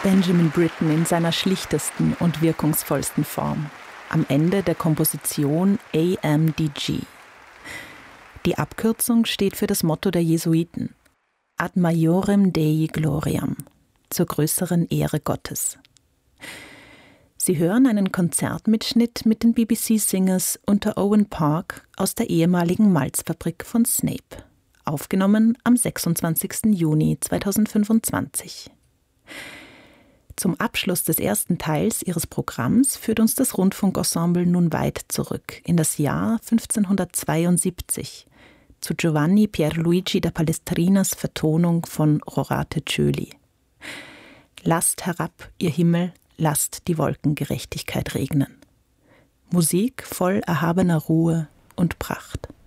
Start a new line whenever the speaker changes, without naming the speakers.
Benjamin Britten in seiner schlichtesten und wirkungsvollsten Form. Am Ende der Komposition AMDG. Die Abkürzung steht für das Motto der Jesuiten: Ad Maiorem Dei Gloriam, zur größeren Ehre Gottes. Sie hören einen Konzertmitschnitt mit den BBC Singers unter Owen Park aus der ehemaligen Malzfabrik von Snape, aufgenommen am 26. Juni 2025. Zum Abschluss des ersten Teils ihres Programms führt uns das Rundfunkensemble nun weit zurück in das Jahr 1572 zu Giovanni Pierluigi da Palestrinas Vertonung von Rorate Coeli. Lasst herab, ihr Himmel, lasst die Wolken Gerechtigkeit regnen. Musik voll erhabener Ruhe und Pracht.